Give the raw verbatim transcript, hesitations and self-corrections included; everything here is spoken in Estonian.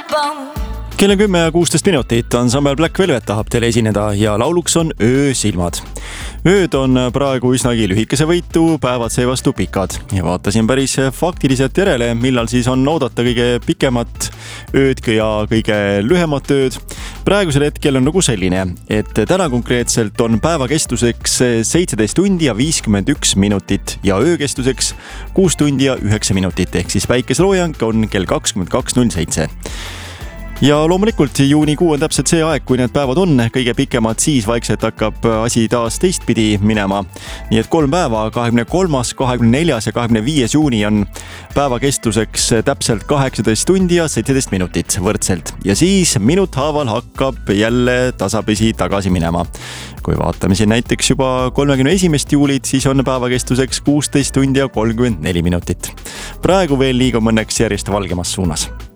Kell on kümme ja kuusteist minutit. Ansambel Black Velvet tahab teile esineda ja lauluks on Öösilmad. Ööd on praegu üsnagi lühikese võitu, päevad seevastu pikad. Ja vaatasin päris faktiliselt järele, millal siis on oodata kõige pikemat ööd ja kõige lühemat ööd. Praegusel hetkel on nagu selline, et täna konkreetselt on päeva kestuseks seitseteist tundi ja viiskümmend üks minutit ja öö kestuseks kuus tundi ja üheksa minutit, ehk siis päikeseloojang on kell kakskümmend kaks null seitse. Ja loomulikult juunikuu on täpselt see aeg, kui need päevad on kõige pikemad, siis vaikselt hakkab asi taas teistpidi minema. Nii et kolm päeva, kahekümne kolmas, kahekümne neljas ja kahekümne viies juuni on päeva kestuseks täpselt kaheksateist tundi ja seitseteist minutit võrdselt. Ja siis minut haaval hakkab jälle tasapisi tagasi minema. Kui vaatame siin näiteks juba kolmekümne esimest juulit, siis on päeva kestuseks kuusteist tundi ja kolmkümmend neli minutit. Praegu veel liigub õnneks järjest valgemas suunas.